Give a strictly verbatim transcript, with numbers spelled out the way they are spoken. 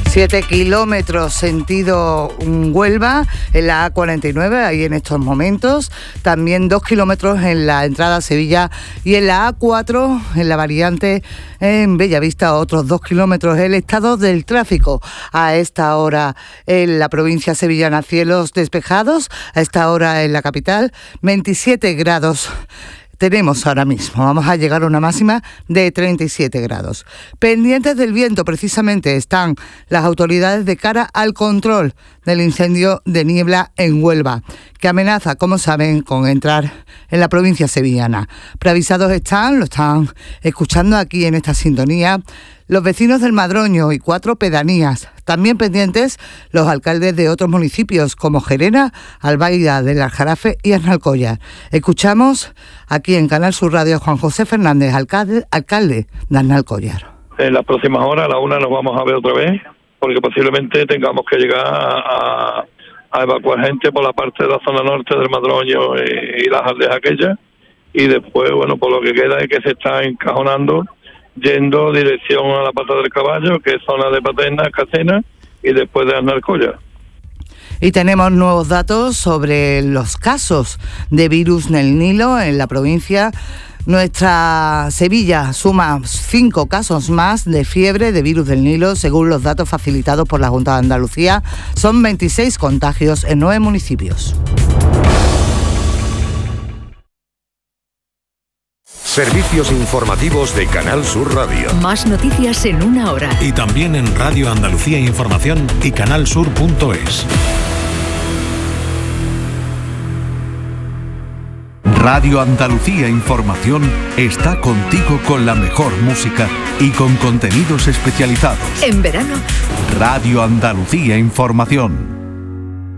siete kilómetros sentido Huelva en la A cuarenta y nueve, ahí en estos momentos. También dos kilómetros en la entrada a Sevilla y en la A cuatro, en la variante en Bellavista, otros dos kilómetros. El estado del tráfico a esta hora en la provincia sevillana, cielos despejados. A esta hora en la capital, veintisiete grados. Tenemos ahora mismo, vamos a llegar a una máxima de treinta y siete grados. Pendientes del viento, precisamente, están las autoridades de cara al control del incendio de niebla en Huelva, que amenaza, como saben, con entrar en la provincia sevillana. Preavisados están, lo están escuchando aquí en esta sintonía, los vecinos del Madroño y cuatro pedanías. También pendientes los alcaldes de otros municipios como Gerena, Albaida del Aljarafe y Arnalcollar. Escuchamos aquí en Canal Sur Radio a Juan José Fernández, alcalde, alcalde de Arnalcollar. En las próximas horas, a la una, nos vamos a ver otra vez, porque posiblemente tengamos que llegar a, a evacuar gente por la parte de la zona norte del Madroño y, y las aldeas aquellas. Y después, bueno, por lo que queda es que se está encajonando yendo dirección a la Pata del Caballo, que es zona de Paterna, Cacena, y después de Arnalcollar. Y tenemos nuevos datos sobre los casos de virus del Nilo en la provincia. Nuestra Sevilla suma cinco casos más de fiebre de virus del Nilo, según los datos facilitados por la Junta de Andalucía. Son veintiséis contagios en nueve municipios. Servicios informativos de Canal Sur Radio. Más noticias en una hora. Y también en Radio Andalucía Información y canalsur punto es. Radio Andalucía Información está contigo con la mejor música y con contenidos especializados. En verano, Radio Andalucía Información.